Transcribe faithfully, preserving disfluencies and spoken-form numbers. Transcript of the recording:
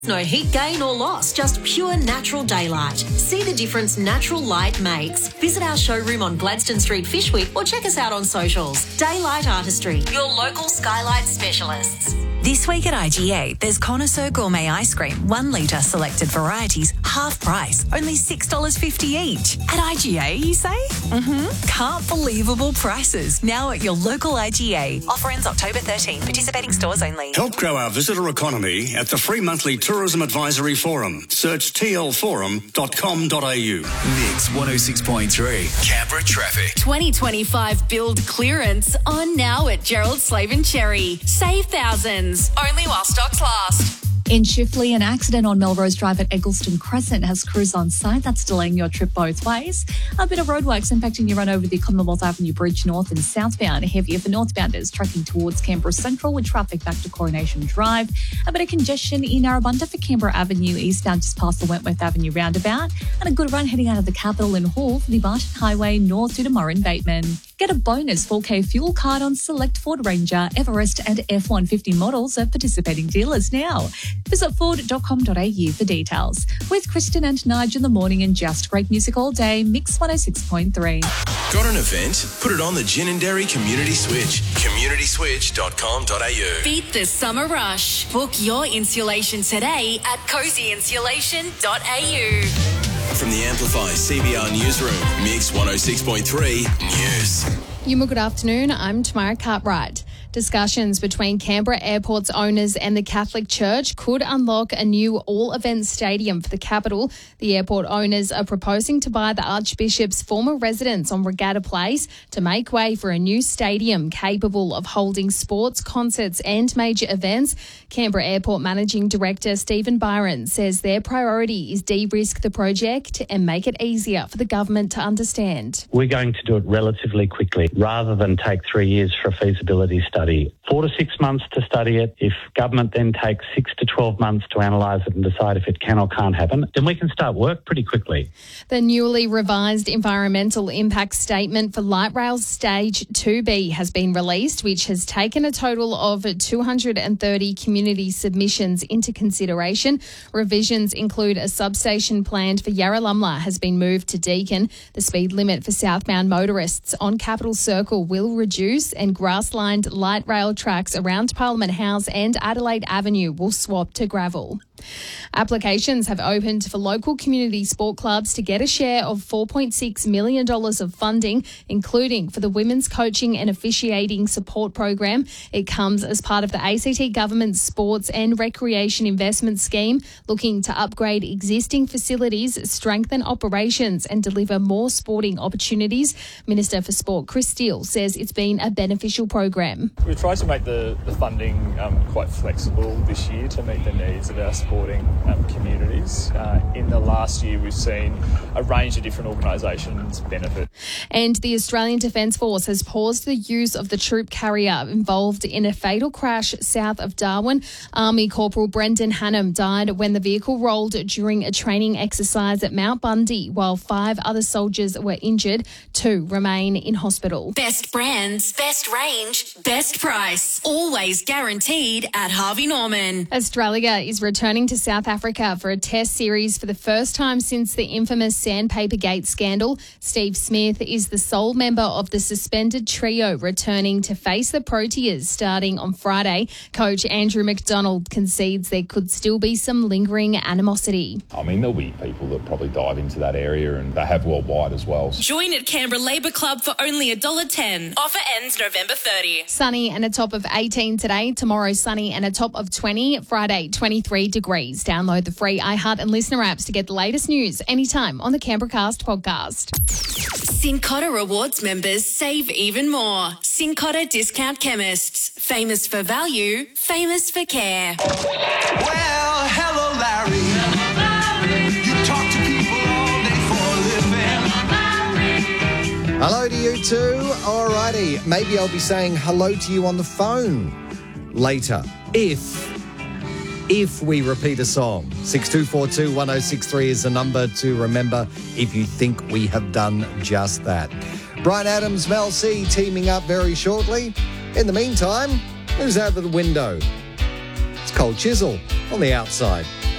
No heat gain or loss, just pure natural daylight. See the difference natural light makes. Visit our showroom on Gladstone Street, Fyshwick, or check us out on socials. Daylight Artistry, your local skylight specialists. This week at I G A, there's Connoisseur Gourmet Ice Cream, one litre selected varieties, half price, only six dollars fifty each. At I G A, you say? Mm-hmm. Can't believable prices, now at your local I G A. Offer ends October thirteenth, participating stores only. Help grow our visitor economy at the free monthly Tourism Advisory Forum. Search t l forum dot com dot a u. Mix one oh six point three, Canberra traffic. twenty twenty-five build clearance on now at Gerald Slave and Cherry. Save thousands. Only while stocks last. In Chifley, an accident on Melrose Drive at Eggleston Crescent has crews on site. That's delaying your trip both ways. A bit of roadworks impacting your run over the Commonwealth Avenue Bridge north and southbound. Heavier for northbounders tracking towards Canberra Central with traffic back to Coronation Drive. A bit of congestion in Arabunda for Canberra Avenue eastbound just past the Wentworth Avenue roundabout. And a good run heading out of the capital in Hall for the Barton Highway north to Murrin Bateman. Get a bonus four K fuel card on select Ford Ranger, Everest and F one fifty models at participating dealers now. Visit ford dot com dot a u for details. With Kristen and Nige in the morning and just great music all day, Mix one oh six point three. Got an event? Put it on the Gin and Dairy Community Switch. community switch dot com dot a u. Beat the summer rush. Book your insulation today at cozy insulation dot a u. From the Amplify C B R Newsroom, Mix one oh six point three News. Yuma, good afternoon. I'm Tamara Cartwright. Discussions between Canberra Airport's owners and the Catholic Church could unlock a new all-event stadium for the capital. The airport owners are proposing to buy the Archbishop's former residence on Regatta Place to make way for a new stadium capable of holding sports, concerts and major events. Canberra Airport Managing Director Stephen Byron says their priority is de-risk the project and make it easier for the government to understand. We're going to do it relatively quickly rather than take three years for a feasibility study. Four to six months to study it. If government then takes six to twelve months to analyse it and decide if it can or can't happen, then we can start work pretty quickly. The newly revised environmental impact statement for Light Rail Stage two B has been released, which has taken a total of two hundred thirty community submissions into consideration. Revisions include a substation planned for Yarralumla has been moved to Deakin. The speed limit for southbound motorists on Capital Circle will reduce, and grass-lined light rail tracks around Parliament House and Adelaide Avenue will swap to gravel. Applications have opened for local community sport clubs to get a share of four point six million dollars of funding, including for the Women's Coaching and Officiating Support Program. It comes as part of the A C T Government's Sports and Recreation Investment Scheme, looking to upgrade existing facilities, strengthen operations and deliver more sporting opportunities. Minister for Sport Chris Steele says it's been a beneficial program. We've tried to make the, the funding um, quite flexible this year to meet the needs of our sporting um, communities. Uh, in the last year, we've seen a range of different organisations benefit. And the Australian Defence Force has paused the use of the troop carrier involved in a fatal crash south of Darwin. Army Corporal Brendan Hannam died when the vehicle rolled during a training exercise at Mount Bundy, while five other soldiers were injured. Two remain in hospital. Best brands, best range, best price. Always guaranteed at Harvey Norman. Australia is returning to South Africa for a test series for the first time since the infamous Sandpaper Gate scandal. Steve Smith is the sole member of the suspended trio returning to face the Proteas starting on Friday. Coach Andrew McDonald concedes there could still be some lingering animosity. I mean, there'll be people that probably dive into that area, and they have worldwide as well. Join at Canberra Labour Club for only one dollar ten. Offer ends November thirtieth. Sunny and a top of eighteen today. Tomorrow sunny and a top of twenty. Friday twenty-three degrees. Download the free iHeart and Listener apps to get the latest news anytime on the Canberra Cast podcast. Cincotta Rewards members save even more. Cincotta Discount Chemists. Famous for value, famous for care. Well, hello, Larry. Hello, Larry. You talk to people all day for a living. Hello, Larry. Hello to you too. Alrighty, maybe I'll be saying hello to you on the phone later if if we repeat a song. six two four two, one oh six three is the number to remember if you think we have done just that. Brian Adams, Mel C teaming up very shortly. In the meantime, who's out of the window? It's Cold Chisel on the outside.